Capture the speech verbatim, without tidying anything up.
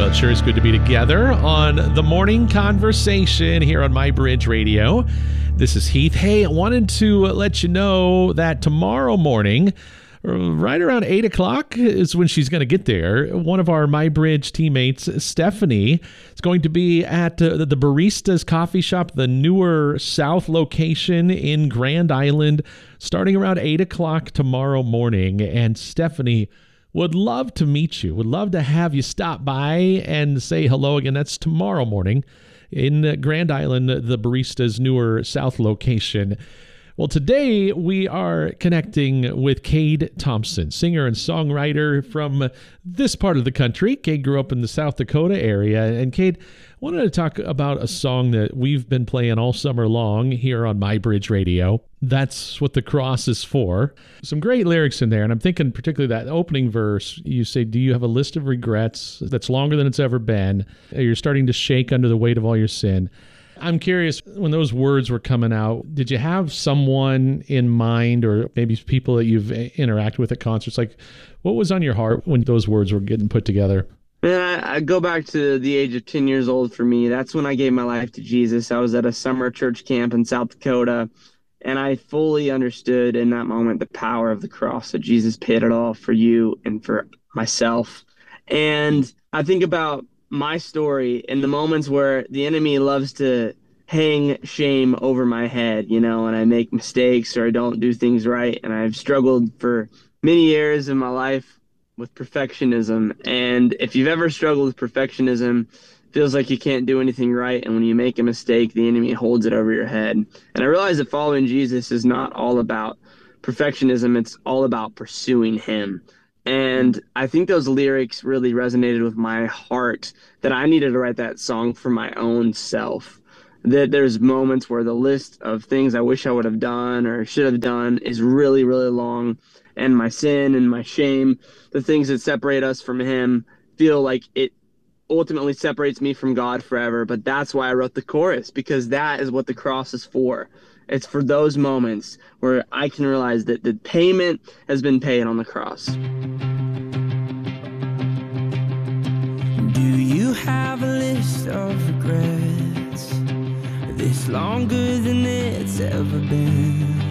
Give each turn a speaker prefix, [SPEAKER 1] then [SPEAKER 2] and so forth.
[SPEAKER 1] Well, it sure is good to be together on the Morning Conversation here on My Bridge Radio. This is Heath. Hey, I wanted to let you know that tomorrow morning, right around eight o'clock is when she's going to get there. One of our My Bridge teammates, Stephanie, is going to be at uh, the Baristas Coffee Shop, the newer South location in Grand Island, starting around eight o'clock tomorrow morning. And Stephanie would love to meet you, would love to have you stop by and say hello again. That's tomorrow morning in Grand Island, the Baristas' newer South location. Well, today we are connecting with Cade Thompson, singer and songwriter from this part of the country. Cade grew up in the South Dakota area. And Cade, I wanted to talk about a song that we've been playing all summer long here on My Bridge Radio. That's what the cross is for. Some great lyrics in there. And I'm thinking particularly that opening verse, you say, do you have a list of regrets that's longer than it's ever been? You're starting to shake under the weight of all your sin. I'm curious, when those words were coming out, did you have someone in mind or maybe people that you've interacted with at concerts? Like, what was on your heart when those words were getting put together?
[SPEAKER 2] Man, I, I go back to the age of ten years old for me. That's when I gave my life to Jesus. I was at a summer church camp in South Dakota, and I fully understood in that moment the power of the cross, that Jesus paid it all for you and for myself. And I think about my story in the moments where the enemy loves to hang shame over my head, you know, and I make mistakes or I don't do things right. And I've struggled for many years in my life with perfectionism. And if you've ever struggled with perfectionism, it feels like you can't do anything right. And when you make a mistake, the enemy holds it over your head. And I realize that following Jesus is not all about perfectionism. It's all about pursuing him. And I think those lyrics really resonated with my heart, that I needed to write that song for my own self. That there's moments where the list of things I wish I would have done or should have done is really, really long. And my sin and my shame, the things that separate us from him, feel like it ultimately separates me from God forever. But that's why I wrote the chorus, because that is what the cross is for. It's for those moments where I can realize that the payment has been paid on the cross.
[SPEAKER 3] Do you have a list of regrets? This longer than it's ever been?